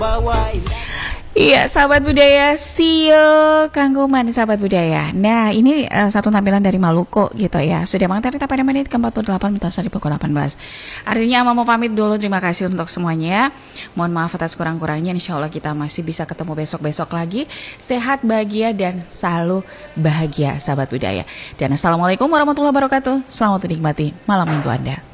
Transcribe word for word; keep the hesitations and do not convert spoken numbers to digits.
Iya, sahabat budaya, see you kangguman sahabat budaya. Nah, ini uh, satu tampilan dari Maluku gitu ya. Sudah mengantari pada menit ke empat puluh delapan minta dari pukul delapan belas. Artinya mau pamit dulu, terima kasih untuk semuanya. Mohon maaf atas kurang-kurangnya. Insya Allah kita masih bisa ketemu besok-besok lagi. Sehat, bahagia, dan selalu bahagia sahabat budaya. Dan assalamualaikum warahmatullahi wabarakatuh. Selamat menikmati malam minggu Anda.